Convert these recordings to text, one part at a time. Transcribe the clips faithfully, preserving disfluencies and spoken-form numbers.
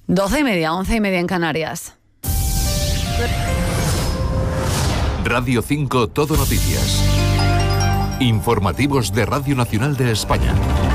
Doce y media, once y media en Canarias. Radio cinco Todo Noticias. Informativos de Radio Nacional de España.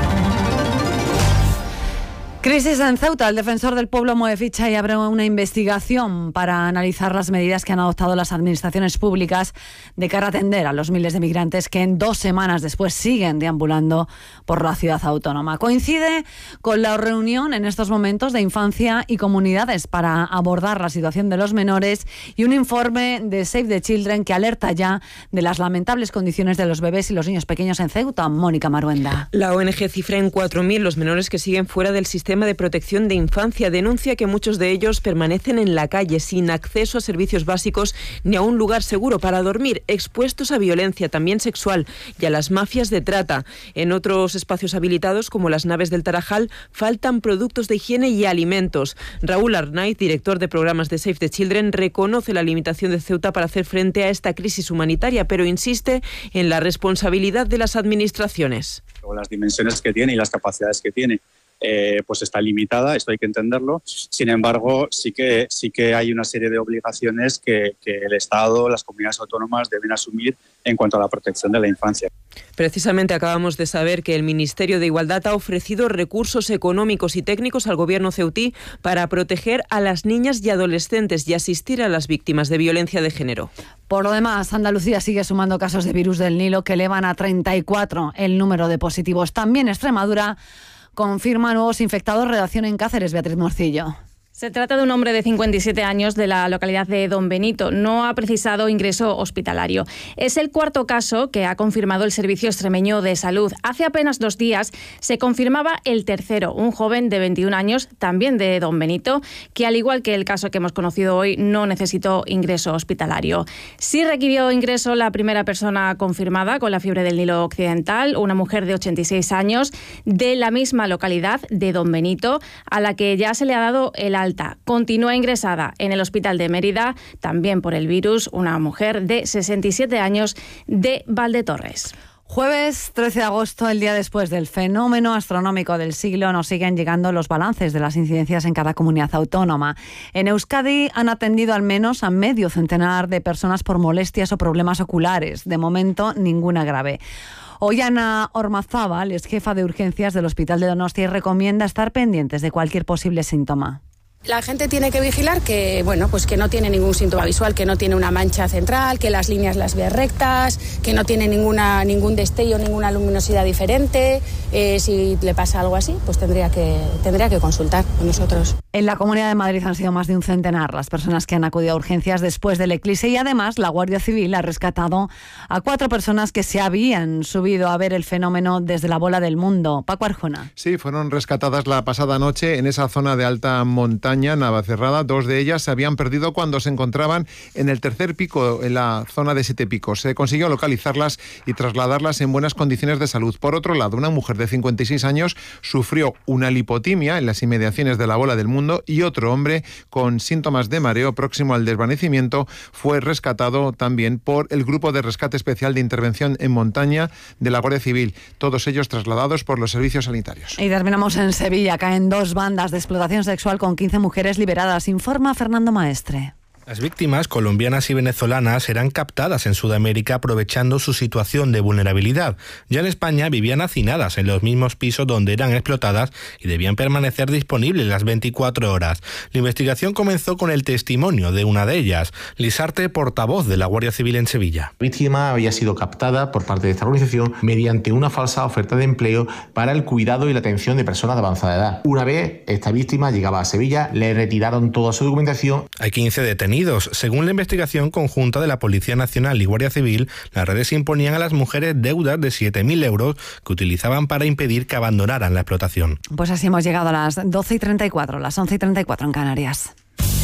Crisis en Ceuta. El defensor del pueblo mueve ficha y abre una investigación para analizar las medidas que han adoptado las administraciones públicas de cara a atender a los miles de migrantes que en dos semanas después siguen deambulando por la ciudad autónoma. Coincide con la reunión en estos momentos de infancia y comunidades para abordar la situación de los menores y un informe de Save the Children que alerta ya de las lamentables condiciones de los bebés y los niños pequeños en Ceuta. Mónica Maruenda. La O N G cifra en cuatro mil los menores que siguen fuera del sistema de protección de infancia. Denuncia que muchos de ellos permanecen en la calle sin acceso a servicios básicos ni a un lugar seguro para dormir, expuestos a violencia también sexual y a las mafias de trata. En otros espacios habilitados, como las naves del Tarajal, faltan productos de higiene y alimentos. Raúl Arnaiz, director de programas de Save the Children, reconoce la limitación de Ceuta para hacer frente a esta crisis humanitaria, pero insiste en la responsabilidad de las administraciones. Las dimensiones que tiene y las capacidades que tiene. Eh, pues está limitada, esto hay que entenderlo. Sin embargo, sí que, sí que hay una serie de obligaciones que, que el Estado, las comunidades autónomas deben asumir en cuanto a la protección de la infancia. Precisamente acabamos de saber que el Ministerio de Igualdad ha ofrecido recursos económicos y técnicos al gobierno ceutí para proteger a las niñas y adolescentes y asistir a las víctimas de violencia de género. Por lo demás, Andalucía sigue sumando casos de virus del Nilo que elevan a treinta y cuatro el número de positivos. También Extremadura confirma nuevos infectados. Redacción en Cáceres, Beatriz Morcillo. Se trata de un hombre de cincuenta y siete años de la localidad de Don Benito. No ha precisado ingreso hospitalario. Es el cuarto caso que ha confirmado el Servicio Extremeño de Salud. Hace apenas dos días se confirmaba el tercero, un joven de veintiún años, también de Don Benito, que al igual que el caso que hemos conocido hoy, no necesitó ingreso hospitalario. Sí requirió ingreso la primera persona confirmada con la fiebre del Nilo Occidental, una mujer de ochenta y seis años de la misma localidad de Don Benito, a la que ya se le ha dado el alta. Continúa ingresada en el hospital de Mérida, también por el virus, una mujer de sesenta y siete años de Valdetorres. Jueves trece de agosto, el día después del fenómeno astronómico del siglo, nos siguen llegando los balances de las incidencias en cada comunidad autónoma. En Euskadi han atendido al menos a medio centenar de personas por molestias o problemas oculares. De momento, ninguna grave. Hoy Ana Ormazábal es jefa de urgencias del Hospital de Donostia y recomienda estar pendientes de cualquier posible síntoma. La gente tiene que vigilar que, bueno, pues que no tiene ningún síntoma visual, que no tiene una mancha central, que las líneas las ve rectas, que no tiene ninguna, ningún destello, ninguna luminosidad diferente. Eh, si le pasa algo así, pues tendría que, tendría que consultar con nosotros. En la Comunidad de Madrid han sido más de un centenar las personas que han acudido a urgencias después del eclipse y además la Guardia Civil ha rescatado a cuatro personas que se habían subido a ver el fenómeno desde la bola del mundo. Paco Arjona. Sí, fueron rescatadas la pasada noche en esa zona de alta montaña, Navacerrada. Dos de ellas se habían perdido cuando se encontraban en el tercer pico, en la zona de Siete Picos. Se consiguió localizarlas y trasladarlas en buenas condiciones de salud. Por otro lado, una mujer de cincuenta y seis años sufrió una lipotimia en las inmediaciones de la bola del mundo y otro hombre con síntomas de mareo próximo al desvanecimiento fue rescatado también por el Grupo de Rescate Especial de Intervención en Montaña de la Guardia Civil. Todos ellos trasladados por los servicios sanitarios. Y terminamos en Sevilla. Caen dos bandas de explotación sexual con quince mujeres liberadas, informa Fernando Maestre. Las víctimas colombianas y venezolanas serán captadas en Sudamérica aprovechando su situación de vulnerabilidad. Ya en España vivían hacinadas en los mismos pisos donde eran explotadas y debían permanecer disponibles las veinticuatro horas. La investigación comenzó con el testimonio de una de ellas, Lisarte, portavoz de la Guardia Civil en Sevilla. La víctima había sido captada por parte de esta organización mediante una falsa oferta de empleo para el cuidado y la atención de personas de avanzada edad. Una vez esta víctima llegaba a Sevilla, le retiraron toda su documentación. Hay quince detenidos. Según la investigación conjunta de la Policía Nacional y Guardia Civil, las redes imponían a las mujeres deudas de siete mil euros que utilizaban para impedir que abandonaran la explotación. Pues así hemos llegado a las doce y treinta y cuatro, las once y treinta y cuatro en Canarias.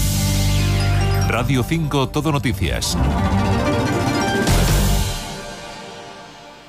Radio cinco Todo Noticias.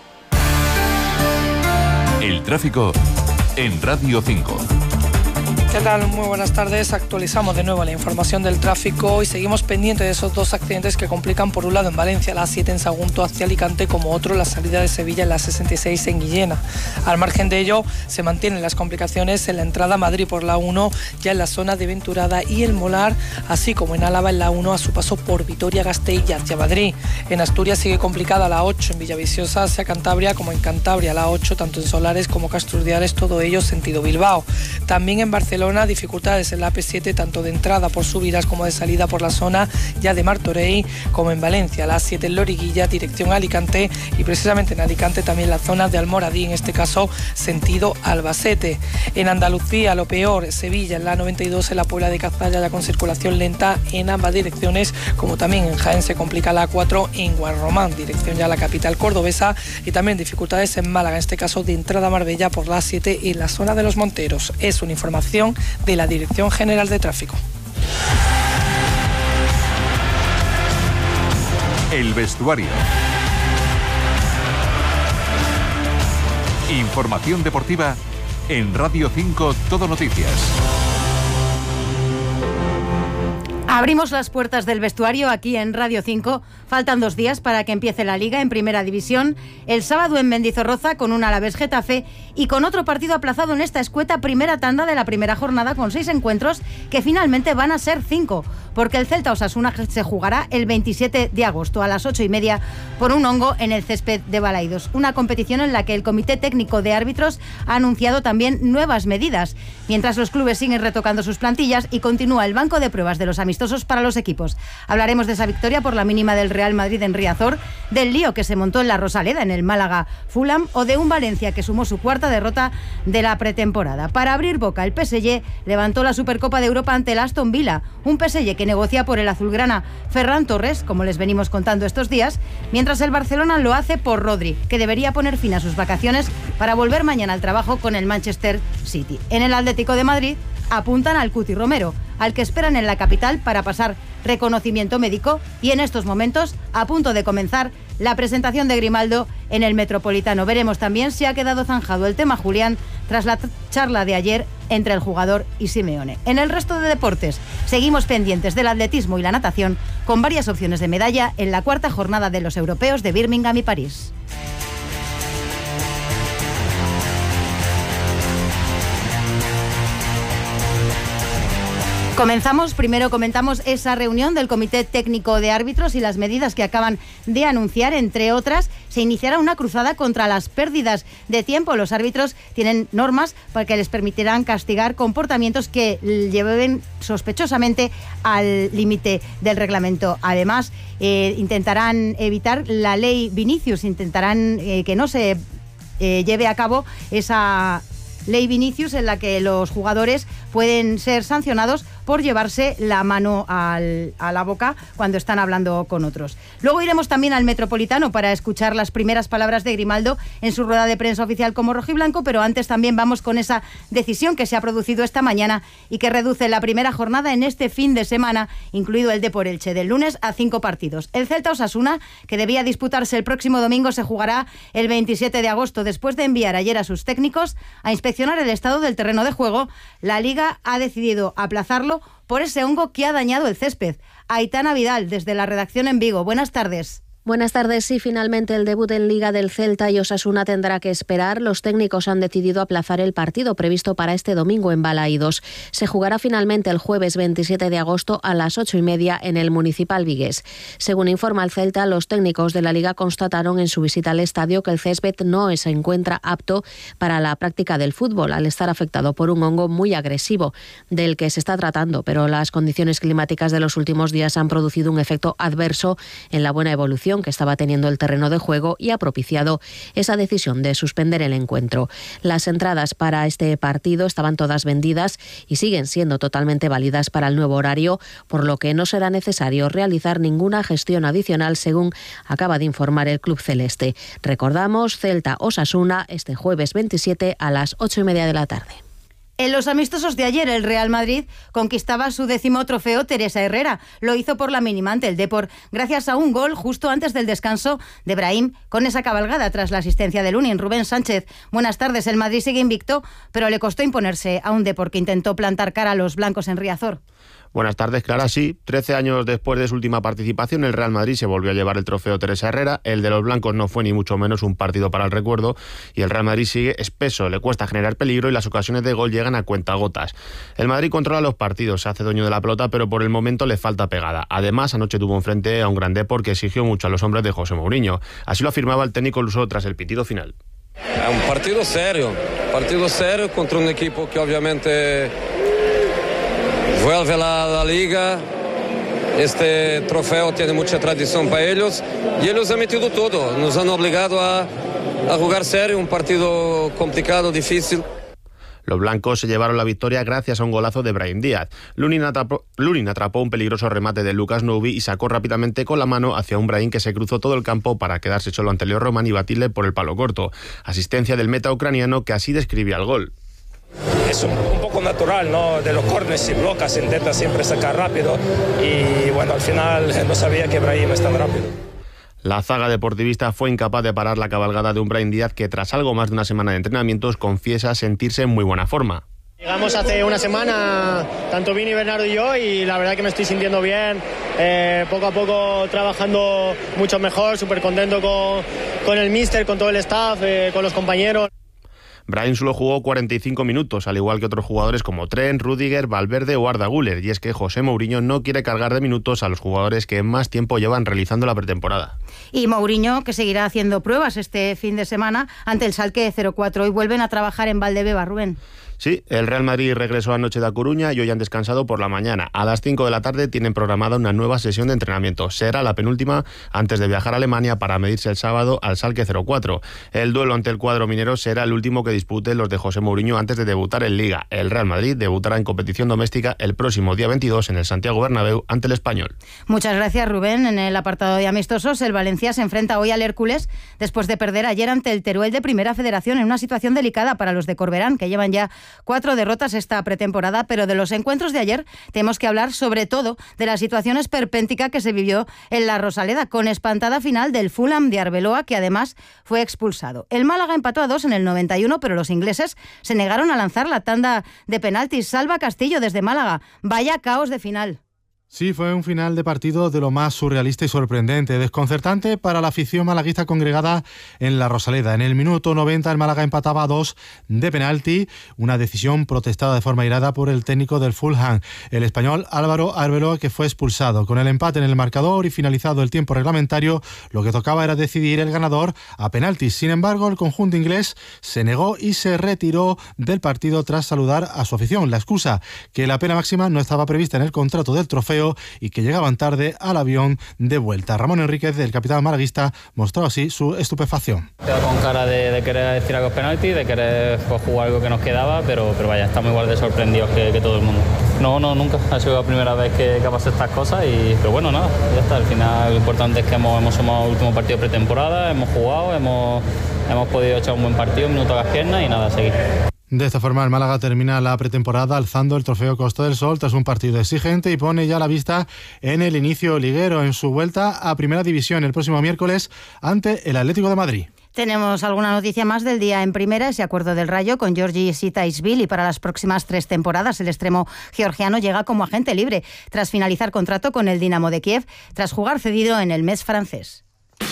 El tráfico en Radio cinco. ¿Qué tal? Muy buenas tardes. Actualizamos de nuevo la información del tráfico y seguimos pendientes de esos dos accidentes que complican, por un lado en Valencia, la A siete en Sagunto hacia Alicante, como otro la salida de Sevilla en la sesenta y seis en Guillena. Al margen de ello, se mantienen las complicaciones en la entrada a Madrid por la uno, ya en la zona de Venturada y El Molar, así como en Álava en la uno a su paso por Vitoria-Gasteiz y hacia Madrid. En Asturias sigue complicada la ocho en Villaviciosa hacia Cantabria, como en Cantabria la ocho, tanto en Solares como Casturdiales, todo ello sentido Bilbao. También en Barcelona dificultades en la A P siete, tanto de entrada por subidas como de salida por la zona ya de Martorell, como en Valencia, la A siete en Loriguilla, dirección Alicante, y precisamente en Alicante también la zona de Almoradí, en este caso sentido Albacete. En Andalucía lo peor, Sevilla en la noventa y dos, en la Puebla de Cazalla ya con circulación lenta en ambas direcciones, como también en Jaén se complica la A cuatro en Guarromán, dirección ya a la capital cordobesa, y también dificultades en Málaga, en este caso de entrada a Marbella por la A siete en la zona de Los Monteros. Es una información de la Dirección General de Tráfico. El vestuario. Información deportiva en Radio cinco Todo Noticias. Abrimos las puertas del vestuario aquí en Radio cinco. Faltan dos días para que empiece la Liga en Primera División. El sábado en Mendizorroza con un Alavés Getafe y con otro partido aplazado en esta escueta primera tanda de la primera jornada con seis encuentros que finalmente van a ser cinco, porque el Celta Osasuna se jugará el veintisiete de agosto a las ocho y media por un hongo en el césped de Balaidos. Una competición en la que el Comité Técnico de Árbitros ha anunciado también nuevas medidas, mientras los clubes siguen retocando sus plantillas y continúa el banco de pruebas de los amistosos para los equipos. Hablaremos de esa victoria por la mínima del Real Madrid en Riazor, del lío que se montó en la Rosaleda en el Málaga Fulham o de un Valencia que sumó su cuarta derrota de la pretemporada. Para abrir boca, el P S G levantó la Supercopa de Europa ante el Aston Villa, un P S G que negocia por el azulgrana Ferran Torres, como les venimos contando estos días, mientras el Barcelona lo hace por Rodri, que debería poner fin a sus vacaciones para volver mañana al trabajo con el Manchester City. En el Atlético de Madrid apuntan al Cuti Romero, al que esperan en la capital para pasar reconocimiento médico, y en estos momentos a punto de comenzar la presentación de Grimaldo en el Metropolitano. Veremos también si ha quedado zanjado el tema Julián tras la charla de ayer entre el jugador y Simeone. En el resto de deportes seguimos pendientes del atletismo y la natación, con varias opciones de medalla en la cuarta jornada de los europeos de Birmingham y París. Comenzamos, primero comentamos esa reunión del Comité Técnico de Árbitros y las medidas que acaban de anunciar. Entre otras, se iniciará una cruzada contra las pérdidas de tiempo. Los árbitros tienen normas para que les permitirán castigar comportamientos que lleven sospechosamente al límite del reglamento. Además, eh, intentarán evitar la ley Vinicius, intentarán eh, que no se eh, lleve a cabo esa ley Vinicius en la que los jugadores pueden ser sancionados por llevarse la mano al, a la boca cuando están hablando con otros. Luego iremos también al Metropolitano para escuchar las primeras palabras de Grimaldo en su rueda de prensa oficial como rojiblanco, pero antes también vamos con esa decisión que se ha producido esta mañana y que reduce la primera jornada en este fin de semana, incluido el Depor Elche, del lunes a cinco partidos. El Celta Osasuna, que debía disputarse el próximo domingo, se jugará el veintisiete de agosto. Después de enviar ayer a sus técnicos a inspeccionar el estado del terreno de juego, la Liga ha decidido aplazarlo por ese hongo que ha dañado el césped. Aitana Vidal, desde la redacción en Vigo. Buenas tardes. Buenas tardes. Sí, finalmente el debut en Liga del Celta y Osasuna tendrá que esperar. Los técnicos han decidido aplazar el partido previsto para este domingo en Balaídos. Se jugará finalmente el jueves veintisiete de agosto a las ocho y media en el Municipal Vigués. Según informa el Celta, los técnicos de la Liga constataron en su visita al estadio que el césped no se encuentra apto para la práctica del fútbol, al estar afectado por un hongo muy agresivo, del que se está tratando, pero las condiciones climáticas de los últimos días han producido un efecto adverso en la buena evolución que estaba teniendo el terreno de juego y ha propiciado esa decisión de suspender el encuentro. Las entradas para este partido estaban todas vendidas y siguen siendo totalmente válidas para el nuevo horario, por lo que no será necesario realizar ninguna gestión adicional, según acaba de informar el club celeste. Recordamos, Celta Osasuna este jueves veintisiete a las ocho y media de la tarde. En los amistosos de ayer, el Real Madrid conquistaba su décimo trofeo Teresa Herrera. Lo hizo por la mínima ante el Depor, gracias a un gol justo antes del descanso de Brahim, con esa cabalgada tras la asistencia de Lunin. Rubén Sánchez, buenas tardes. El Madrid sigue invicto, pero le costó imponerse a un Depor que intentó plantar cara a los blancos en Riazor. Buenas tardes, Clara. Sí, trece años después de su última participación, el Real Madrid se volvió a llevar el trofeo Teresa Herrera. El de los blancos no fue ni mucho menos un partido para el recuerdo y el Real Madrid sigue espeso, le cuesta generar peligro y las ocasiones de gol llegan a cuentagotas. El Madrid controla los partidos, se hace dueño de la pelota, pero por el momento le falta pegada. Además, anoche tuvo enfrente a un gran Depor que exigió mucho a los hombres de José Mourinho. Así lo afirmaba el técnico luso tras el pitido final. Es un partido serio, partido serio contra un equipo que obviamente vuelve a la, la liga. Este trofeo tiene mucha tradición para ellos y ellos han metido todo, nos han obligado a, a jugar serio, un partido complicado, difícil. Los blancos se llevaron la victoria gracias a un golazo de Brahim Díaz. Lunin atrapó, Lunin atrapó un peligroso remate de Lucas Noubi y sacó rápidamente con la mano hacia un Brahim que se cruzó todo el campo para quedarse solo ante Leo Roman y batirle por el palo corto. Asistencia del meta ucraniano que así describía el gol. Es un, un poco natural, ¿no? De los córneres se bloca, se intenta siempre sacar rápido y bueno, al final no sabía que Brahim es tan rápido. La zaga deportivista fue incapaz de parar la cabalgada de un Brahim Díaz que tras algo más de una semana de entrenamientos confiesa sentirse en muy buena forma. Llegamos hace una semana, tanto Vini, Bernardo y yo, y la verdad que me estoy sintiendo bien, eh, poco a poco trabajando mucho mejor, súper contento con, con el míster, con todo el staff, eh, con los compañeros. Brahim solo jugó cuarenta y cinco minutos, al igual que otros jugadores como Trent, Rüdiger, Valverde o Arda Güler, y es que José Mourinho no quiere cargar de minutos a los jugadores que más tiempo llevan realizando la pretemporada. Y Mourinho, que seguirá haciendo pruebas este fin de semana ante el Schalke cero cuatro, y vuelven a trabajar en Valdebeba, Rubén. Sí, el Real Madrid regresó anoche de A Coruña y hoy han descansado por la mañana. A las cinco de la tarde tienen programada una nueva sesión de entrenamiento. Será la penúltima antes de viajar a Alemania para medirse el sábado al Schalke cero cuatro. El duelo ante el cuadro minero será el último que disputen los de José Mourinho antes de debutar en Liga. El Real Madrid debutará en competición doméstica el próximo día veintidós en el Santiago Bernabéu ante el Español. Muchas gracias, Rubén. En el apartado de amistosos, el Valencia se enfrenta hoy al Hércules después de perder ayer ante el Teruel de Primera Federación en una situación delicada para los de Corberán, que llevan ya cuatro derrotas esta pretemporada, pero de los encuentros de ayer tenemos que hablar sobre todo de la situación esperpéntica que se vivió en la Rosaleda, con espantada final del Fulham de Arbeloa, que además fue expulsado. El Málaga empató a dos en el noventa y uno, pero los ingleses se negaron a lanzar la tanda de penaltis. Salva Castillo desde Málaga. Vaya caos de final. Sí, fue un final de partido de lo más surrealista y sorprendente, desconcertante para la afición malaguista congregada en la Rosaleda. En el minuto noventa el Málaga empataba a dos de penalti, una decisión protestada de forma irada por el técnico del Fulham, el español Álvaro Arbeloa, que fue expulsado. Con el empate en el marcador y finalizado el tiempo reglamentario, lo que tocaba era decidir el ganador a penaltis. Sin embargo, el conjunto inglés se negó y se retiró del partido tras saludar a su afición. La excusa, que la pena máxima no estaba prevista en el contrato del trofeo y que llegaban tarde al avión de vuelta. Ramón Enríquez, el capitán malaguista, mostró así su estupefacción. Queda con cara de, de querer decir algo penalti, de querer pues, jugar algo que nos quedaba, pero, pero vaya, estamos igual de sorprendidos que, que todo el mundo. No, no, nunca. Ha sido la primera vez que, que pasado estas cosas, y, pero bueno, nada, ya está. Al final lo importante es que hemos, hemos sumado el último partido de pretemporada, hemos jugado, hemos, hemos podido echar un buen partido, un minuto a las piernas y nada, a seguir. De esta forma, el Málaga termina la pretemporada alzando el trofeo Costa del Sol tras un partido exigente y pone ya la vista en el inicio liguero, en su vuelta a Primera División el próximo miércoles ante el Atlético de Madrid. Tenemos alguna noticia más del día en Primera, ese acuerdo del Rayo con Georgi Sitaishvili para las próximas tres temporadas. El extremo georgiano llega como agente libre tras finalizar contrato con el Dinamo de Kiev, tras jugar cedido en el Metz francés.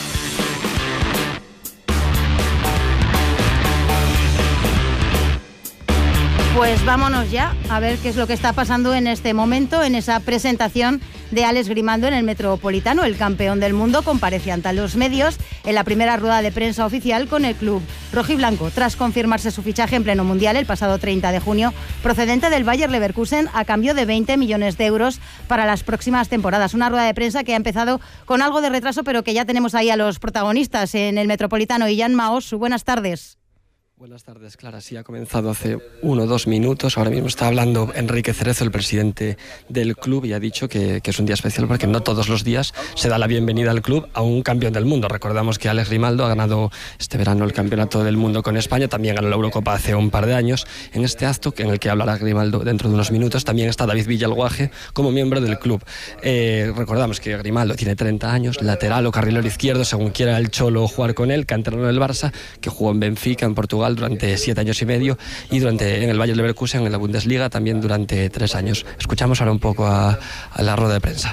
Pues vámonos ya a ver qué es lo que está pasando en este momento, en esa presentación de Alex Grimando en el Metropolitano. El campeón del mundo comparece ante los medios en la primera rueda de prensa oficial con el club rojiblanco, tras confirmarse su fichaje en pleno mundial el pasado treinta de junio, procedente del Bayer Leverkusen, a cambio de veinte millones de euros para las próximas temporadas. Una rueda de prensa que ha empezado con algo de retraso, pero que ya tenemos ahí a los protagonistas en el Metropolitano. Y Jan Maos, buenas tardes. Buenas tardes, Clara. Sí, ha comenzado hace uno o dos minutos. Ahora mismo está hablando Enrique Cerezo, el presidente del club, y ha dicho que, que es un día especial porque no todos los días se da la bienvenida al club a un campeón del mundo. Recordamos que Alex Grimaldo ha ganado este verano el campeonato del mundo con España, también ganó la Eurocopa hace un par de años. En este acto, en el que hablará Grimaldo dentro de unos minutos, también está David Villalguaje como miembro del club. Eh, recordamos que Grimaldo tiene treinta años, lateral o carrilero izquierdo, según quiera el Cholo jugar con él, canterano del Barça, que jugó en Benfica, en Portugal, durante siete años y medio, y durante en el Bayer Leverkusen, en la Bundesliga, también durante tres años. Escuchamos ahora un poco a, a la rueda de prensa.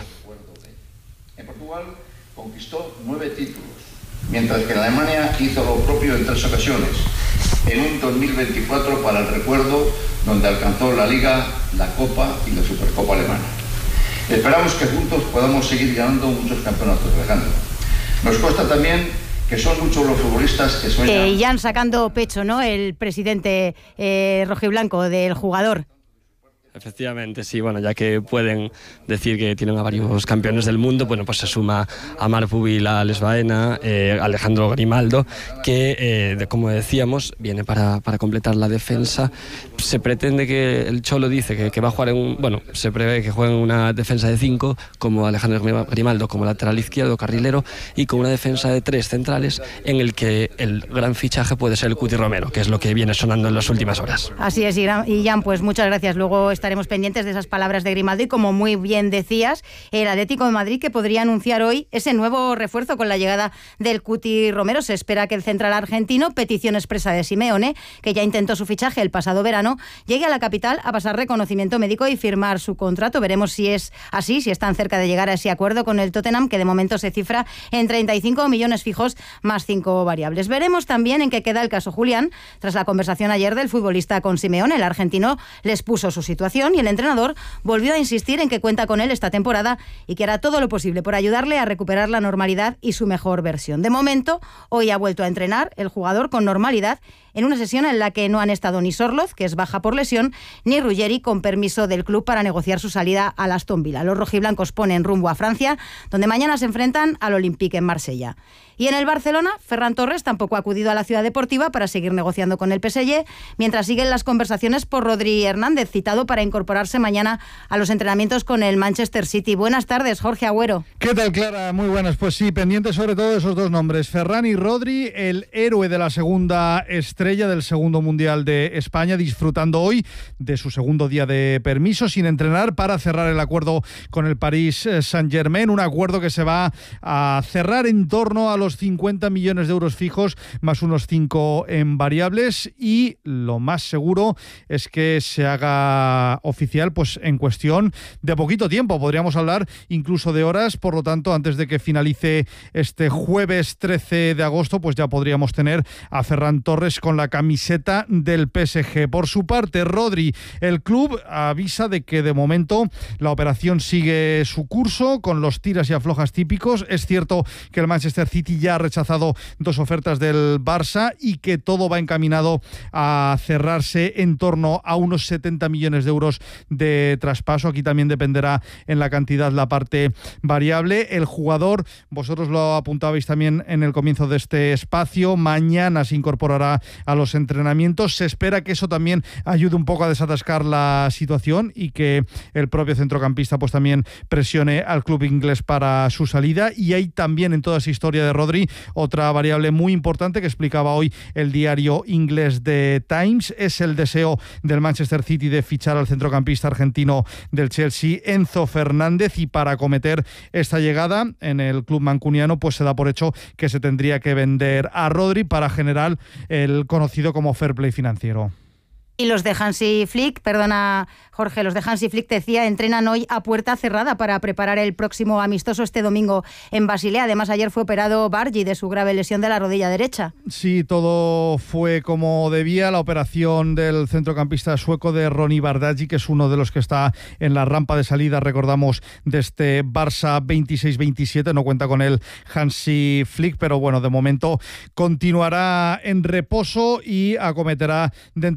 En Portugal conquistó nueve títulos, mientras que en Alemania hizo lo propio en tres ocasiones. En un dos mil veinticuatro para el recuerdo, donde alcanzó la Liga, la Copa y la Supercopa alemana. Esperamos que juntos podamos seguir ganando muchos campeonatos, Alejandro. Nos cuesta también que son muchos los futbolistas que sueñan. Eh, Jan sacando pecho, ¿no? El presidente eh, rojiblanco del jugador. Efectivamente, sí, bueno, ya que pueden decir que tienen a varios campeones del mundo, bueno, pues se suma a Marc Pubil, a Alex Baena, eh, Alejandro Grimaldo, que, eh, de, como decíamos, viene para, para completar la defensa. Se pretende que el Cholo dice que, que va a jugar en un, bueno, se prevé que juegue en una defensa de cinco, como Alejandro Grimaldo como lateral izquierdo, carrilero, y con una defensa de tres centrales, en el que el gran fichaje puede ser el Cuti Romero, que es lo que viene sonando en las últimas horas. Así es, y Jan, pues muchas gracias. Luego está Estaremos pendientes de esas palabras de Grimaldo y, como muy bien decías, el Atlético de Madrid, que podría anunciar hoy ese nuevo refuerzo con la llegada del Cuti Romero. Se espera que el central argentino, petición expresa de Simeone, que ya intentó su fichaje el pasado verano, llegue a la capital a pasar reconocimiento médico y firmar su contrato. Veremos si es así, si están cerca de llegar a ese acuerdo con el Tottenham, que de momento se cifra en treinta y cinco millones fijos más cinco variables. Veremos también en qué queda el caso Julián. Tras la conversación ayer del futbolista con Simeone, el argentino les puso su situación y el entrenador volvió a insistir en que cuenta con él esta temporada y que hará todo lo posible por ayudarle a recuperar la normalidad y su mejor versión. De momento, hoy ha vuelto a entrenar el jugador con normalidad en una sesión en la que no han estado ni Sorloz, que es baja por lesión, ni Ruggeri, con permiso del club para negociar su salida al Aston Villa. Los rojiblancos ponen rumbo a Francia, donde mañana se enfrentan al Olympique en Marsella. Y en el Barcelona, Ferran Torres tampoco ha acudido a la ciudad deportiva para seguir negociando con el P S G, mientras siguen las conversaciones por Rodri Hernández, citado para incorporarse mañana a los entrenamientos con el Manchester City. Buenas tardes, Jorge Agüero. ¿Qué tal, Clara? Muy buenas. Pues sí, pendiente sobre todo de esos dos nombres, Ferran y Rodri, el héroe de la segunda estrella del segundo Mundial de España, disfrutando hoy de su segundo día de permiso sin entrenar para cerrar el acuerdo con el Paris Saint-Germain, un acuerdo que se va a cerrar en torno a los cincuenta millones de euros fijos más unos cinco en variables, y lo más seguro es que se haga oficial pues en cuestión de poquito tiempo. Podríamos hablar incluso de horas, por lo tanto, antes de que finalice este jueves trece de agosto, pues ya podríamos tener a Ferran Torres con la camiseta del P S G. Por su parte, Rodri, el club avisa de que de momento la operación sigue su curso con los tiras y aflojas típicos. Es cierto que el Manchester City ya ha rechazado dos ofertas del Barça y que todo va encaminado a cerrarse en torno a unos setenta millones de euros de traspaso. Aquí también dependerá en la cantidad la parte variable. El jugador, vosotros lo apuntabais también en el comienzo de este espacio, mañana se incorporará a los entrenamientos. Se espera que eso también ayude un poco a desatascar la situación y que el propio centrocampista pues también presione al club inglés para su salida. Y hay también en toda esa historia de Rodri otra variable muy importante que explicaba hoy el diario inglés The Times. Es el deseo del Manchester City de fichar al centrocampista argentino del Chelsea, Enzo Fernández, y para acometer esta llegada en el club mancuniano pues se da por hecho que se tendría que vender a Rodri para generar el conocido como fair play financiero. Y los de Hansi Flick, perdona Jorge, los de Hansi Flick, decía, entrenan hoy a puerta cerrada para preparar el próximo amistoso este domingo en Basilea. Además, ayer fue operado Bargi de su grave lesión de la rodilla derecha. Sí, todo fue como debía. La operación del centrocampista sueco de Ronny Bardghji, que es uno de los que está en la rampa de salida, recordamos, de este Barça veintiséis veintisiete. No cuenta con él Hansi Flick, pero bueno, de momento continuará en reposo y acometerá dentro de poco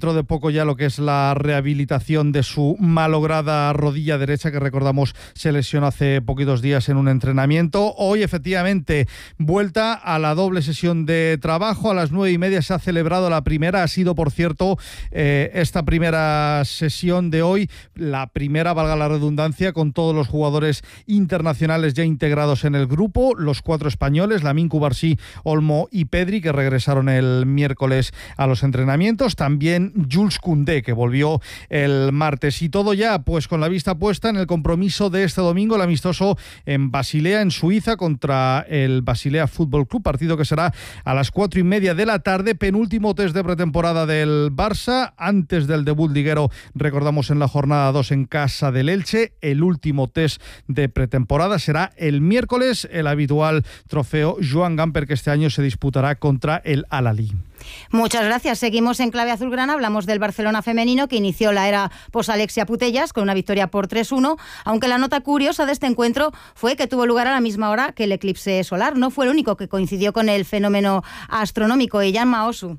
poco ya lo que es la rehabilitación de su malograda rodilla derecha, que recordamos se lesionó hace poquitos días en un entrenamiento. Hoy, efectivamente, vuelta a la doble sesión de trabajo. A las nueve y media se ha celebrado la primera. Ha sido, por cierto, eh, esta primera sesión de hoy, la primera, valga la redundancia, con todos los jugadores internacionales ya integrados en el grupo, los cuatro españoles, Lamine Cubarsí, Olmo y Pedri, que regresaron el miércoles a los entrenamientos. También Jules Koundé, que volvió el martes. Y todo ya, pues con la vista puesta en el compromiso de este domingo, el amistoso en Basilea, en Suiza, contra el Basilea Fútbol Club, partido que será a las cuatro y media de la tarde, penúltimo test de pretemporada del Barça, antes del debut liguero, recordamos, en la jornada dos en casa del Elche. El último test de pretemporada será el miércoles, el habitual trofeo Joan Gamper, que este año se disputará contra el Al-Ahly. Muchas gracias. Seguimos en Clave Azulgrana. Hablamos del Barcelona femenino, que inició la era post-Alexia Putellas con una victoria por tres uno, aunque la nota curiosa de este encuentro fue que tuvo lugar a la misma hora que el eclipse solar. No fue el único que coincidió con el fenómeno astronómico. Jan Maosu.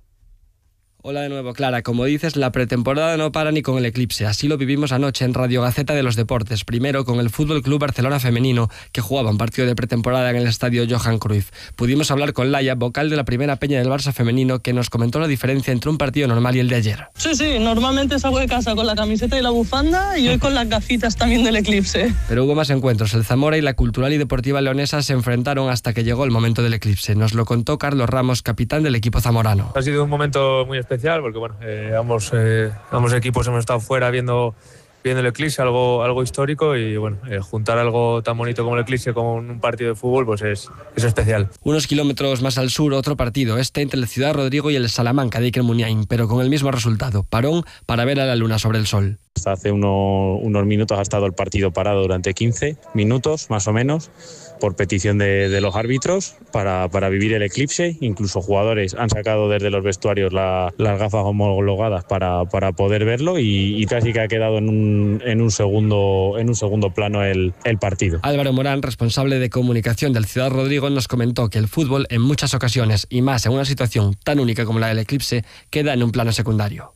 Hola de nuevo, Clara. Como dices, la pretemporada no para ni con el eclipse. Así lo vivimos anoche en Radio Gaceta de los Deportes. Primero con el Fútbol Club Barcelona femenino, que jugaba un partido de pretemporada en el estadio Johan Cruyff. Pudimos hablar con Laia, vocal de la primera peña del Barça femenino, que nos comentó la diferencia entre un partido normal y el de ayer. Sí, sí, normalmente salgo de casa con la camiseta y la bufanda, y hoy con las gafitas también del eclipse. Pero hubo más encuentros. El Zamora y la Cultural y Deportiva Leonesa se enfrentaron hasta que llegó el momento del eclipse. Nos lo contó Carlos Ramos, capitán del equipo zamorano. Ha sido un momento muy especial porque bueno, eh, ambos, eh, ambos equipos hemos estado fuera viendo, viendo el eclipse, algo, algo histórico, y bueno, eh, juntar algo tan bonito como el eclipse con un partido de fútbol pues es, es especial. Unos kilómetros más al sur, otro partido, este entre el Ciudad Rodrigo y el Salamanca de Iker Muniain, pero con el mismo resultado, parón para ver a la luna sobre el sol. Hasta hace uno, unos minutos ha estado el partido parado durante quince minutos más o menos, por petición de, de los árbitros, para, para vivir el eclipse. Incluso jugadores han sacado desde los vestuarios la, las gafas homologadas para, para poder verlo, y, y casi que ha quedado en un, en un, segundo, en un segundo plano el, el partido. Álvaro Morán, responsable de comunicación del Ciudad Rodrigo, nos comentó que el fútbol en muchas ocasiones, y más en una situación tan única como la del eclipse, queda en un plano secundario.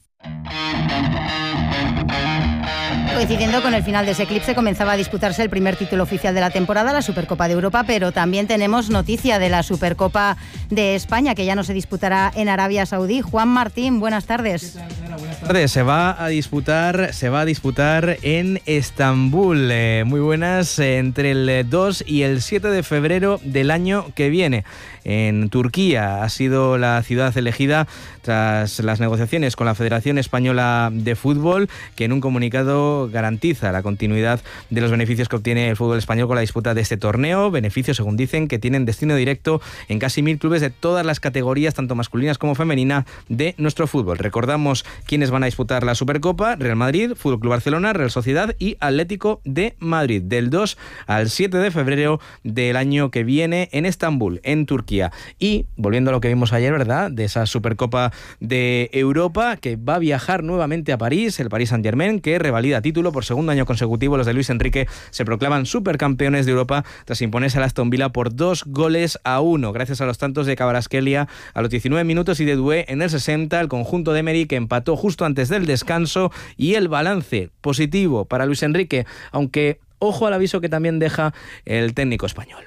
Coincidiendo con el final de ese eclipse, comenzaba a disputarse el primer título oficial de la temporada, la Supercopa de Europa, pero también tenemos noticia de la Supercopa de España, que ya no se disputará en Arabia Saudí. Juan Martín, buenas tardes. Buenas tardes. Se va a disputar, se va a disputar en Estambul. Eh, muy buenas, eh, entre el dos y el siete de febrero del año que viene. En Turquía ha sido la ciudad elegida tras las negociaciones con la Federación Española de Fútbol, que en un comunicado garantiza la continuidad de los beneficios que obtiene el fútbol español con la disputa de este torneo. Beneficios, según dicen, que tienen destino directo en casi mil clubes de todas las categorías, tanto masculinas como femeninas, de nuestro fútbol. Recordamos quiénes van a disputar la Supercopa: Real Madrid, Fútbol Club Barcelona, Real Sociedad y Atlético de Madrid, del dos al siete de febrero del año que viene en Estambul, en Turquía. Y volviendo a lo que vimos ayer, ¿verdad?, de esa Supercopa de Europa, que va a viajar nuevamente a París, el Paris Saint-Germain, que revalida título por segundo año consecutivo. Los de Luis Enrique se proclaman supercampeones de Europa tras imponerse al Aston Villa por dos goles a uno, gracias a los tantos de Kvaratskhelia a los diecinueve minutos y de Doué en el sesenta. El conjunto de Emery, que empató justo antes del descanso, y el balance positivo para Luis Enrique, aunque ojo al aviso que también deja el técnico español.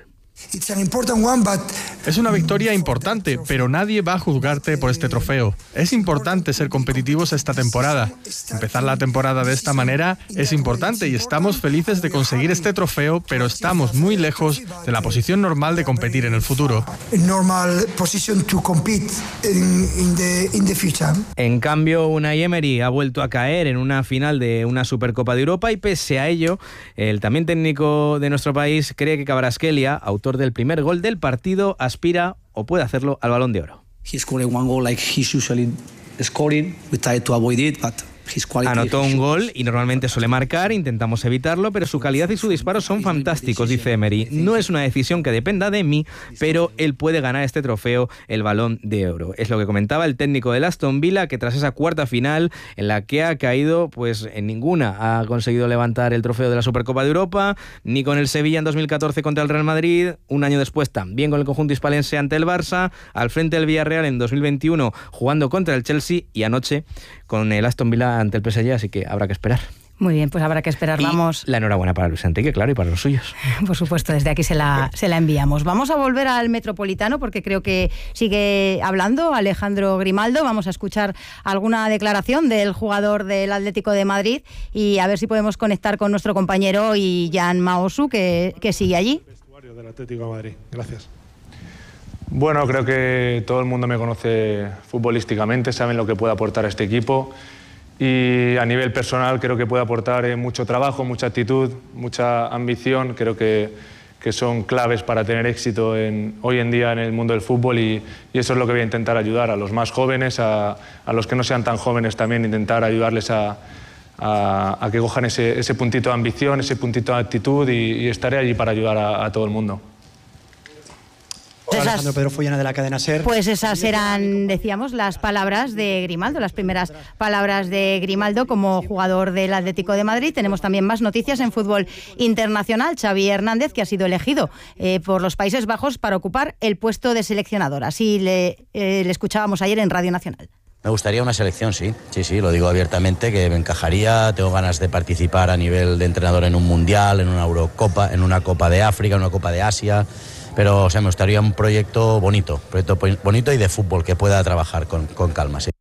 Es una victoria importante, pero nadie va a juzgarte por este trofeo. Es importante ser competitivos esta temporada. Empezar la temporada de esta manera es importante y estamos felices de conseguir este trofeo, pero estamos muy lejos de la posición normal de competir en el futuro. En cambio, Unai Emery ha vuelto a caer en una final de una Supercopa de Europa, y pese a ello, el también técnico de nuestro país cree que Kvaratskhelia, autor del primer gol del partido, aspira o puede hacerlo al Balón de Oro. He scored one goal like he's usually scoring. We try to avoid it, but Anotó un gol y normalmente suele marcar, intentamos evitarlo, pero su calidad y su disparo son fantásticos, dice Emery. No es una decisión que dependa de mí, pero él puede ganar este trofeo, el Balón de Oro. Es lo que comentaba el técnico del Aston Villa, que tras esa cuarta final en la que ha caído, pues en ninguna ha conseguido levantar el trofeo de la Supercopa de Europa, ni con el Sevilla en dos mil catorce contra el Real Madrid, un año después también con el conjunto hispalense ante el Barça, al frente del Villarreal en dos mil veintiuno jugando contra el Chelsea, y anoche con el Aston Villa ante el P S G, así que habrá que esperar. Muy bien, pues habrá que esperar. Y Vamos. la enhorabuena para Luis Enrique, claro, y para los suyos. Por supuesto, desde aquí se la, se la enviamos. Vamos a volver al Metropolitano porque creo que sigue hablando Alejandro Grimaldo. Vamos a escuchar alguna declaración del jugador del Atlético de Madrid y a ver si podemos conectar con nuestro compañero y Jan Maosu, que, que sigue allí. Vestuario del Atlético de Madrid. Gracias. Bueno, creo que todo el mundo me conoce futbolísticamente, saben lo que puede aportar a este equipo. Y a nivel personal creo que puede aportar eh, mucho trabajo, mucha actitud, mucha ambición. Creo que, que son claves para tener éxito en, hoy en día en el mundo del fútbol y, y eso es lo que voy a intentar ayudar a los más jóvenes, a, a los que no sean tan jóvenes también, intentar ayudarles a, a, a que cojan ese, ese puntito de ambición, ese puntito de actitud y, y estaré allí para ayudar a, a todo el mundo. Hola, Alejandro Pedro Follana de la cadena SER. Pues esas eran, decíamos, las palabras de Grimaldo, las primeras palabras de Grimaldo como jugador del Atlético de Madrid. Tenemos también más noticias en fútbol internacional. Xavi Hernández, que ha sido elegido eh, por los Países Bajos para ocupar el puesto de seleccionador. Así le, eh, le escuchábamos ayer en Radio Nacional. Me gustaría una selección, sí, sí, sí, lo digo abiertamente, que me encajaría. Tengo ganas de participar a nivel de entrenador en un Mundial, en una Eurocopa, en una Copa de África, en una Copa de Asia. Pero o sea, me gustaría un proyecto bonito, proyecto bonito y de fútbol que pueda trabajar con, con calma, sí.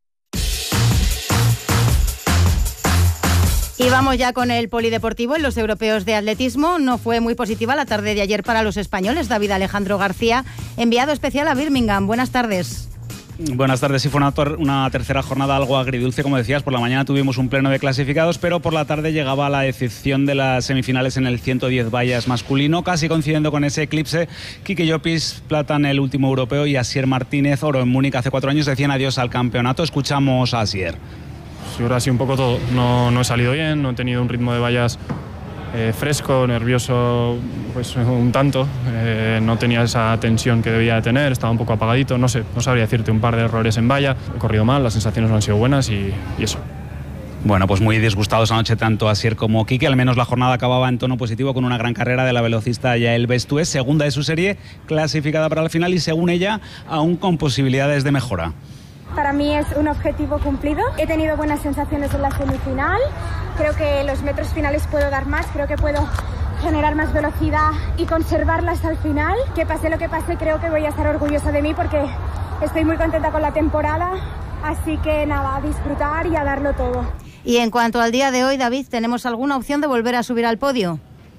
Y vamos ya con el polideportivo en los europeos de atletismo. No fue muy positiva la tarde de ayer para los españoles. David Alejandro García, enviado especial a Birmingham. Buenas tardes. Buenas tardes. Sí, fue una, una tercera jornada algo agridulce, como decías. Por la mañana tuvimos un pleno de clasificados, pero por la tarde llegaba la decepción de las semifinales en el ciento diez vallas masculino, casi coincidiendo con ese eclipse. Quique Llopis, plata en el último europeo, y Asier Martínez, oro en Múnich hace cuatro años, decían adiós al campeonato. Escuchamos a Asier. Sí, ahora sí un poco todo. No, no he salido bien, no he tenido un ritmo de vallas Eh, fresco, nervioso, pues un tanto, eh, no tenía esa tensión que debía de tener, estaba un poco apagadito, no sé, no sabría decirte, un par de errores en valla, he corrido mal, las sensaciones no han sido buenas y, y eso. Bueno, pues muy disgustados anoche tanto Asier como Quique. Al menos la jornada acababa en tono positivo con una gran carrera de la velocista Yael Bestué, segunda de su serie, clasificada para la final y según ella, aún con posibilidades de mejora. Para mí es un objetivo cumplido. He tenido buenas sensaciones en la semifinal. Creo que los metros finales puedo dar más. Creo que puedo generar más velocidad y conservarlas al final. Que pase lo que pase, creo que voy a estar orgullosa de mí porque estoy muy contenta con la temporada. Así que nada, a disfrutar y a darlo todo. Y en cuanto al día de hoy, David, ¿tenemos alguna opción de volver a subir al podio?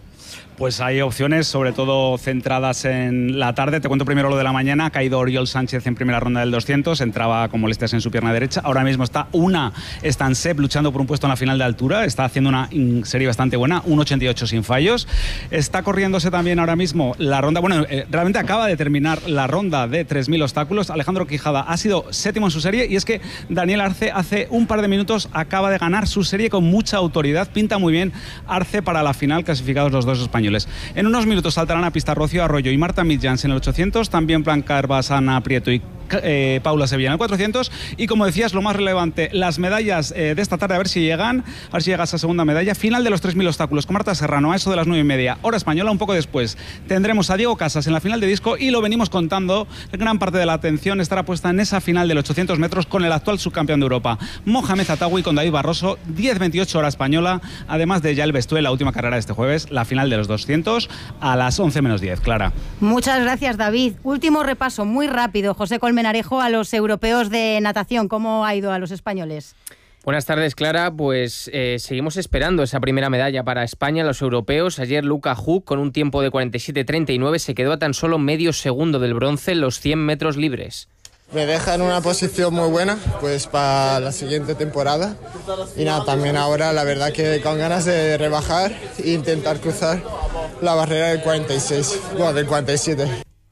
Pues hay opciones, sobre todo centradas en la tarde. Te cuento primero lo de la mañana. Ha caído Oriol Sánchez en primera ronda del doscientos. Entraba con molestias en su pierna derecha. Ahora mismo está una Stansep luchando por un puesto en la final de altura. Está haciendo una serie bastante buena, un ochenta y ocho sin fallos. Está corriéndose también ahora mismo la ronda. Bueno, eh, realmente acaba de terminar la ronda de tres mil obstáculos. Alejandro Quijada ha sido séptimo en su serie. Y es que Daniel Arce hace un par de minutos acaba de ganar su serie con mucha autoridad. Pinta muy bien Arce para la final, clasificados los dos españoles. En unos minutos saltarán a pista Rocío Arroyo y Marta Midjans en el ochocientos, también Blancar Basana Prieto y eh, Paula Sevilla en el cuatrocientos. Y como decías, lo más relevante, las medallas eh, de esta tarde, a ver si llegan, a ver si llega esa segunda medalla. Final de los tres mil obstáculos con Marta Serrano a eso de las nueve y media, hora española. Un poco después tendremos a Diego Casas en la final de disco y lo venimos contando. Gran parte de la atención estará puesta en esa final del ochocientos metros con el actual subcampeón de Europa, Mohamed Atawi, con David Barroso, diez veintiocho hora española. Además de Yael Bestué, la última carrera de este jueves, la final de los doscientos a las once menos diez. Clara. Muchas gracias, David. Último repaso, muy rápido. José Colmenarejo, a los europeos de natación. ¿Cómo ha ido a los españoles? Buenas tardes, Clara. Pues eh, seguimos esperando esa primera medalla para España en los europeos. Ayer Luca Huck, con un tiempo de cuarenta y siete treinta y nueve, se quedó a tan solo medio segundo del bronce en los cien metros libres. Me deja en una posición muy buena pues para la siguiente temporada y nada, también ahora la verdad que con ganas de rebajar e intentar cruzar la barrera del cuarenta y seis, bueno, del cuarenta y siete.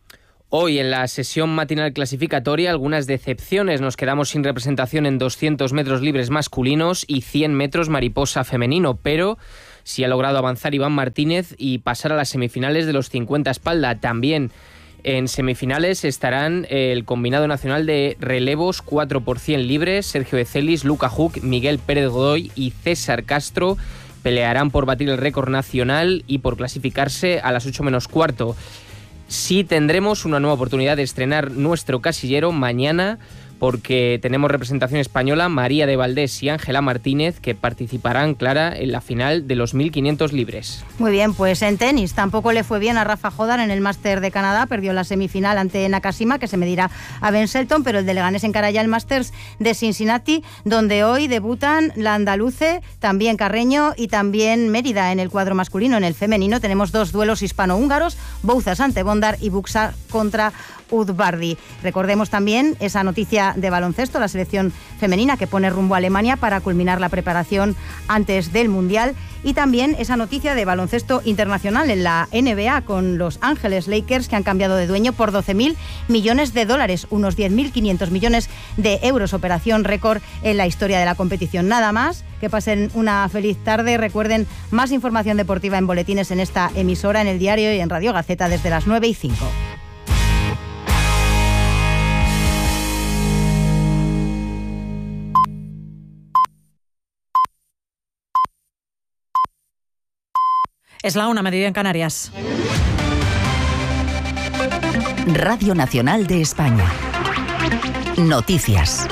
Hoy en la sesión matinal clasificatoria algunas decepciones. Nos quedamos sin representación en doscientos metros libres masculinos y cien metros mariposa femenino, pero sí ha logrado avanzar Iván Martínez y pasar a las semifinales de los cincuenta espalda. También en semifinales estarán el combinado nacional de relevos cuatro por cien libres. Sergio Ecelis, Luca Huck, Miguel Pérez Godoy y César Castro pelearán por batir el récord nacional y por clasificarse a las ocho menos cuarto. Sí tendremos una nueva oportunidad de estrenar nuestro casillero mañana, porque tenemos representación española, María de Valdés y Ángela Martínez, que participarán, Clara, en la final de los mil quinientos libres. Muy bien, pues en tenis tampoco le fue bien a Rafa Jodar en el Máster de Canadá, perdió la semifinal ante Nakashima, que se medirá a Ben Shelton, pero el de Leganés encara ya el Masters de Cincinnati, donde hoy debutan la andaluce, también Carreño y también Mérida en el cuadro masculino. En el femenino tenemos dos duelos hispano-húngaros, Bouzas ante Bondar y Buxa contra Udvardi. Recordemos también esa noticia de baloncesto, la selección femenina que pone rumbo a Alemania para culminar la preparación antes del Mundial, y también esa noticia de baloncesto internacional en la N B A con Los Ángeles Lakers, que han cambiado de dueño por doce mil millones de dólares, unos diez mil quinientos millones de euros, operación récord en la historia de la competición. Nada más, que pasen una feliz tarde. Recuerden, más información deportiva en boletines en esta emisora, en El Diario y en Radio Gaceta desde las nueve y cinco. Es la una, medida en Canarias. Radio Nacional de España. Noticias.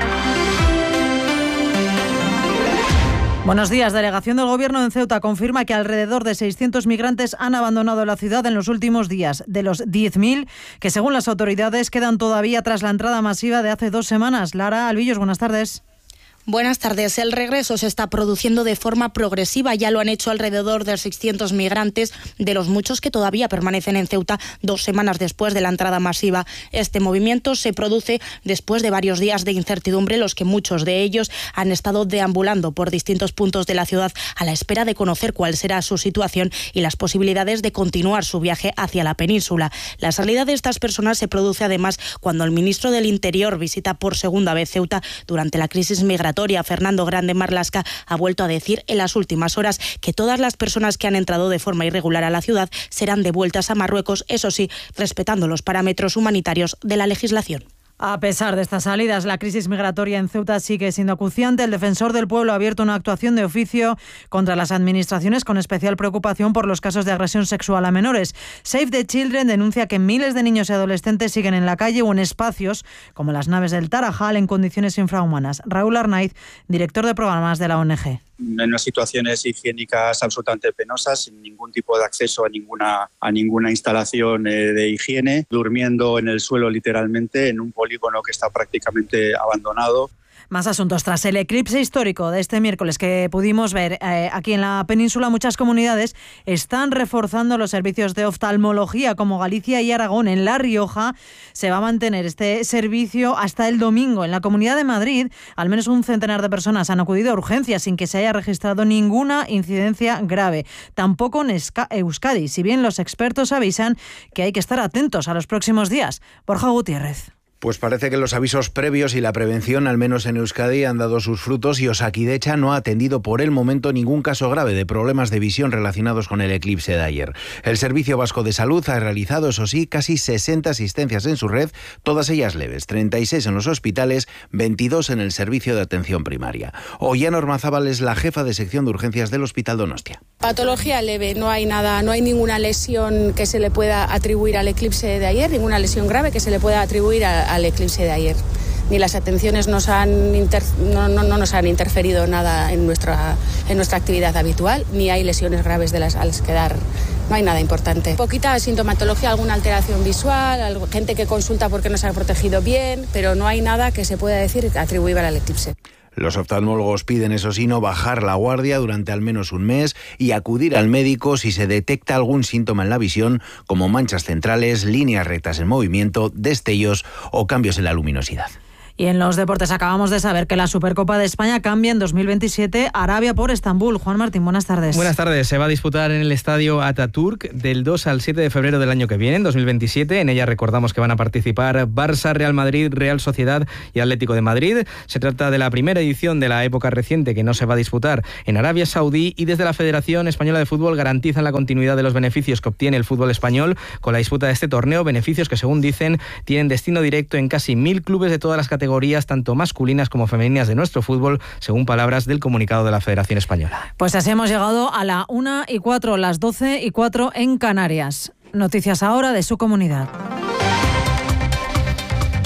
Buenos días. Delegación del Gobierno en Ceuta confirma que alrededor de seiscientos migrantes han abandonado la ciudad en los últimos días. De los diez mil que, según las autoridades, quedan todavía tras la entrada masiva de hace dos semanas. Lara Albillos, buenas tardes. Buenas tardes. El regreso se está produciendo de forma progresiva. Ya lo han hecho alrededor de seiscientos migrantes, de los muchos que todavía permanecen en Ceuta dos semanas después de la entrada masiva. Este movimiento se produce después de varios días de incertidumbre, los que muchos de ellos han estado deambulando por distintos puntos de la ciudad a la espera de conocer cuál será su situación y las posibilidades de continuar su viaje hacia la península. La salida de estas personas se produce además cuando el ministro del Interior visita por segunda vez Ceuta durante la crisis migratoria. Fernando Grande Marlaska ha vuelto a decir en las últimas horas que todas las personas que han entrado de forma irregular a la ciudad serán devueltas a Marruecos, eso sí, respetando los parámetros humanitarios de la legislación. A pesar de estas salidas, la crisis migratoria en Ceuta sigue siendo acuciante. El defensor del pueblo ha abierto una actuación de oficio contra las administraciones con especial preocupación por los casos de agresión sexual a menores. Save the Children denuncia que miles de niños y adolescentes siguen en la calle o en espacios como las naves del Tarajal en condiciones infrahumanas. Raúl Arnaiz, director de programas de la O N G. En unas situaciones higiénicas absolutamente penosas, sin ningún tipo de acceso a ninguna, a ninguna instalación eh, de higiene, durmiendo en el suelo literalmente, en un polígono que está prácticamente abandonado. Más asuntos. Tras el eclipse histórico de este miércoles que pudimos ver eh, aquí en la península, muchas comunidades están reforzando los servicios de oftalmología, como Galicia y Aragón. En La Rioja se va a mantener este servicio hasta el domingo. En la Comunidad de Madrid, al menos un centenar de personas han acudido a urgencias sin que se haya registrado ninguna incidencia grave. Tampoco en Euskadi, si bien los expertos avisan que hay que estar atentos a los próximos días. Borja Gutiérrez. Pues parece que los avisos previos y la prevención, al menos en Euskadi, han dado sus frutos y Osakidecha no ha atendido por el momento ningún caso grave de problemas de visión relacionados con el eclipse de ayer. El Servicio Vasco de Salud ha realizado, eso sí, casi sesenta asistencias en su red, todas ellas leves, treinta y seis en los hospitales, veintidós en el servicio de atención primaria. Ollana Ormazábal es la jefa de sección de urgencias del Hospital Donostia. Patología leve, no hay nada, no hay ninguna lesión que se le pueda atribuir al eclipse de ayer, ninguna lesión grave que se le pueda atribuir a al eclipse de ayer. Ni las atenciones nos han inter... no, no, no nos han interferido nada en nuestra, en nuestra actividad habitual, ni hay lesiones graves de las a las que dar. No hay nada importante. Poquita sintomatología, alguna alteración visual, algo, gente que consulta porque no se ha protegido bien, pero no hay nada que se pueda decir atribuible al eclipse. Los oftalmólogos piden, eso sí, no bajar la guardia durante al menos un mes y acudir al médico si se detecta algún síntoma en la visión, como manchas centrales, líneas rectas en movimiento, destellos o cambios en la luminosidad. Y en los deportes acabamos de saber que la Supercopa de España cambia en dos mil veintisiete Arabia por Estambul. Juan Martín, buenas tardes. Buenas tardes. Se va a disputar en el estadio Atatürk del dos al siete de febrero del año que viene, en dos mil veintisiete. En ella recordamos que van a participar Barça, Real Madrid, Real Sociedad y Atlético de Madrid. Se trata de la primera edición de la época reciente que no se va a disputar en Arabia Saudí, y desde la Federación Española de Fútbol garantizan la continuidad de los beneficios que obtiene el fútbol español con la disputa de este torneo, beneficios que, según dicen, tienen destino directo en casi mil clubes de todas las categorías, tanto masculinas como femeninas de nuestro fútbol, según palabras del comunicado de la Federación Española. Pues así hemos llegado a la una y cuatro, las doce y cuatro en Canarias. Noticias ahora de su comunidad.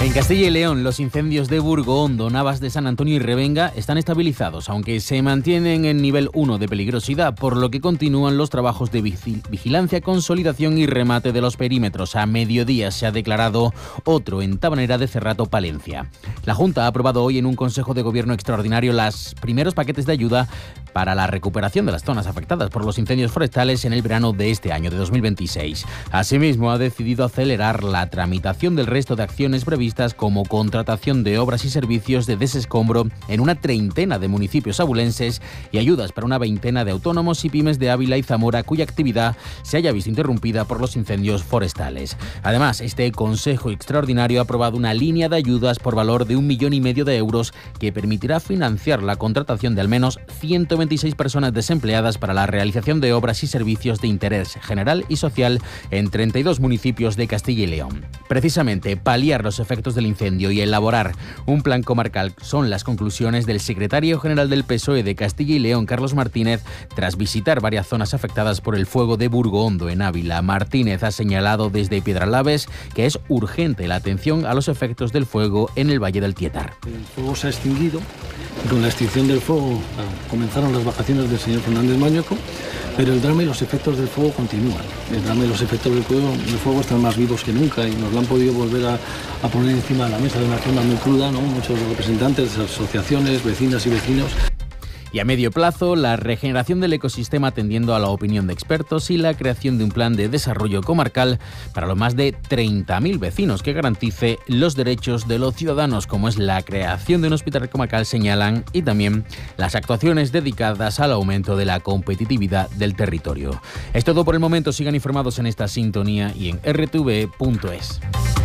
En Castilla y León, los incendios de Burgo-Hondo, Navas de San Antonio y Revenga están estabilizados, aunque se mantienen en nivel uno de peligrosidad, por lo que continúan los trabajos de vigilancia, consolidación y remate de los perímetros. A mediodía se ha declarado otro en Tabanera de Cerrato, Palencia. La Junta ha aprobado hoy en un Consejo de Gobierno extraordinario los primeros paquetes de ayuda para la recuperación de las zonas afectadas por los incendios forestales en el verano de este año, de dos mil veintiséis. Asimismo, ha decidido acelerar la tramitación del resto de acciones previstas, como contratación de obras y servicios de desescombro en una treintena de municipios abulenses y ayudas para una veintena de autónomos y pymes de Ávila y Zamora, cuya actividad se haya visto interrumpida por los incendios forestales. Además, este Consejo Extraordinario ha aprobado una línea de ayudas por valor de un millón y medio de euros que permitirá financiar la contratación de al menos ciento veintiséis personas desempleadas para la realización de obras y servicios de interés general y social en treinta y dos municipios de Castilla y León. Precisamente, paliar los efectos del incendio y elaborar un plan comarcal son las conclusiones del secretario general del P S O E de Castilla y León, Carlos Martínez, tras visitar varias zonas afectadas por el fuego de Burgo-Hondo en Ávila. Martínez ha señalado desde Piedralaves que es urgente la atención a los efectos del fuego en el Valle del Tietar. El fuego se ha extinguido. Con la extinción del fuego comenzaron las vacaciones del señor Fernández Mañoco, pero el drama y los efectos del fuego continúan. El drama y los efectos del fuego, del fuego están más vivos que nunca y nos lo han podido volver a, a poner encima de la mesa de una forma muy cruda, ¿no? Muchos representantes, asociaciones, vecinas y vecinos. Y a medio plazo, la regeneración del ecosistema atendiendo a la opinión de expertos y la creación de un plan de desarrollo comarcal para los más de treinta mil vecinos que garantice los derechos de los ciudadanos, como es la creación de un hospital comarcal, señalan, y también las actuaciones dedicadas al aumento de la competitividad del territorio. Es todo por el momento. Sigan informados en esta sintonía y en r t v punto es.